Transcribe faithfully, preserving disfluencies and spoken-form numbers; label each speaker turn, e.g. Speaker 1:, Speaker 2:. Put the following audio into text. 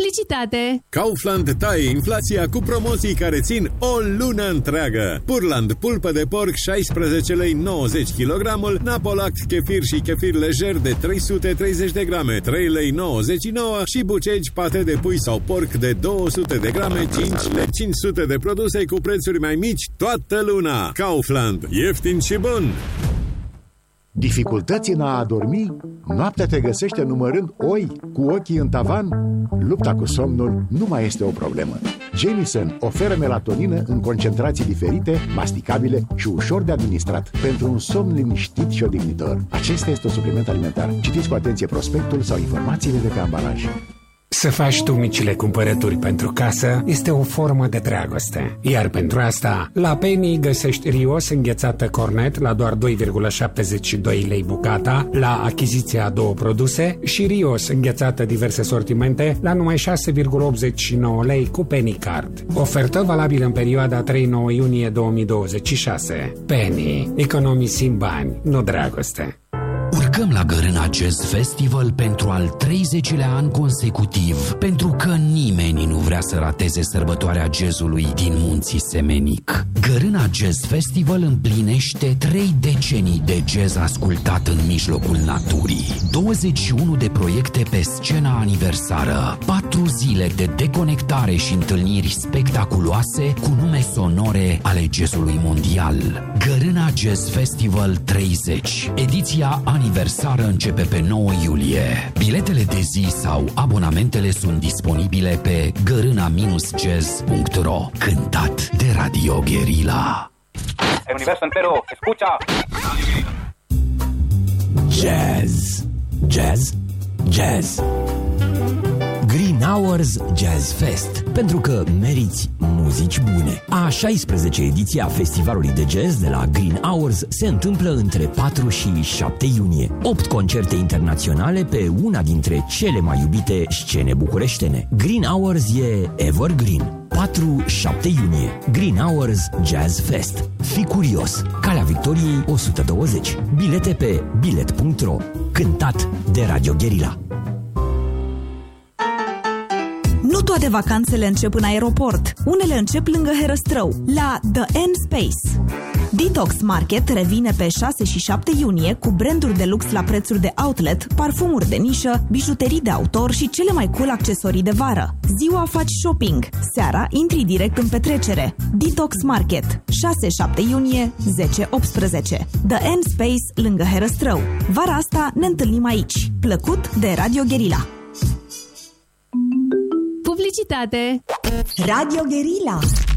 Speaker 1: Publicitate.
Speaker 2: Kaufland taie inflația cu promoții care țin o lună întreagă. Purland, pulpă de porc, șaisprezece lei nouăzeci kilogramul, Napolac, chefir și chefir lejer de trei sute treizeci de grame, trei lei nouăzeci și nouă și bucegi, pate de pui sau porc de două sute de grame, cinci lei, cinci sute de produse cu prețuri mai mici toată luna. Kaufland, ieftin și bun!
Speaker 3: Dificultăți în a adormi? Noaptea te găsește numărând oi cu ochii în tavan? Lupta cu somnul nu mai este o problemă. Jamieson oferă melatonină în concentrații diferite, masticabile și ușor de administrat pentru un somn liniștit și odihnitor. Acesta este un supliment alimentar. Citiți cu atenție prospectul sau informațiile de pe ambalaj.
Speaker 4: Să faci tu micile cumpărături pentru casă este o formă de dragoste. Iar pentru asta, la Penny găsești Rios înghețată cornet la doar doi virgulă șaptezeci și doi lei bucata la achiziția a două produse și Rios înghețată diverse sortimente la numai șase virgulă optzeci și nouă lei cu Penny Card. Ofertă valabilă în perioada trei nouă iunie două mii douăzeci și șase. Penny. Economisim bani, nu dragoste.
Speaker 5: Urcăm la Gărâna Jazz Festival pentru al treizecilea an consecutiv, pentru că nimeni nu vrea să rateze sărbătoarea jazzului din Munții Semenic. Gărâna Jazz Festival împlinește trei decenii de jazz ascultat în mijlocul naturii, douăzeci și unu de proiecte pe scena aniversară, patru zile de deconectare și întâlniri spectaculoase cu nume sonore ale jazzului mondial. Gărâna Jazz Festival treizeci, ediția aniversară începe pe nouă iulie. Biletele de zi sau abonamentele sunt disponibile pe gărâna jazz punct ro. Cântat de Radio Guerilla.
Speaker 6: El universo entero, escucha.
Speaker 7: Jazz. Jazz. Jazz. Green Hours Jazz Fest, pentru că meriți muzici bune. A șaisprezecea ediție a festivalului de jazz de la Green Hours se întâmplă între patru și șapte iunie. opt concerte internaționale pe una dintre cele mai iubite scene bucureștene. Green Hours e evergreen. patru șapte iunie. Green Hours Jazz Fest. Fii curios. Calea Victoriei o sută douăzeci. Bilete pe bilet punct ro. Cântat de Radio Guerilla.
Speaker 8: Nu toate vacanțele încep în aeroport. Unele încep lângă Herăstrău, la The End Space. Detox Market revine pe șase și șapte iunie cu branduri de lux la prețuri de outlet, parfumuri de nișă, bijuterii de autor și cele mai cool accesorii de vară. Ziua faci shopping, seara intri direct în petrecere. Detox Market, șase șapte iunie, zece optsprezece. The End Space lângă Herăstrău. Vara asta ne întâlnim aici. Plăcut de Radio Guerilla.
Speaker 1: Publicitate.
Speaker 8: Radio Guerilla.